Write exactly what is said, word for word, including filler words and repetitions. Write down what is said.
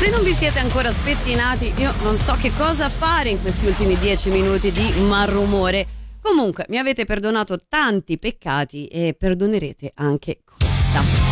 Se non vi siete ancora spettinati, io non so che cosa fare in questi ultimi dieci minuti di malumore. Comunque, mi avete perdonato tanti peccati e perdonerete anche questa.